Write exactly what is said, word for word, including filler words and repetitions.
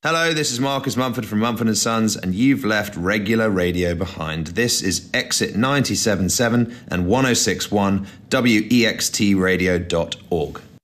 Hello, this is Marcus Mumford from Mumford and Sons, and you've left regular radio behind. This is Exit ninety-seven point seven and one oh six point one W E X T radio dot org.